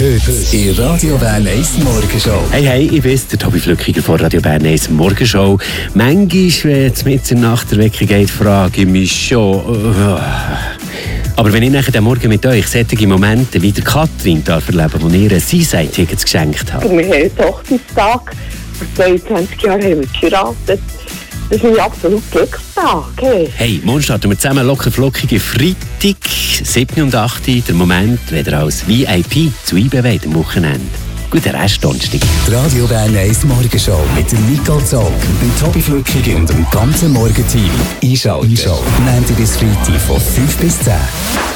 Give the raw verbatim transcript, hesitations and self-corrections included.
Heute in Radio Bern eins Morgenshow. Hey, hey, ich bin der Tobi Flückiger von Radio Bern eins Morgenshow. Manchmal, wenn es mit der Nacht der Wecker geht, frage ich mich schon... Uh, aber wenn ich nachher den Morgen mit euch solche Momente wie der Katrin darf erleben, wo ihr ein Seaside-Tickets geschenkt habt. Wir haben einen Hochzeitstag. Vor zweiundzwanzig Jahren haben wir geheiratet. Das ist ein absolut Glückstag. Hey, hey morgen starten wir zusammen locker flockige Freitag, sieben und acht. Der Moment, wenn ihr als V I P zu einbewegt am Wochenende. Guten Rest, Donnerstag. Die Radio Bern eins Morgenshow mit dem Nicole Zog, dem Tobi Flückiger und dem ganzen Morgenteam. Einschalten. Einschalten. Montag bis Freitag von fünf bis zehn.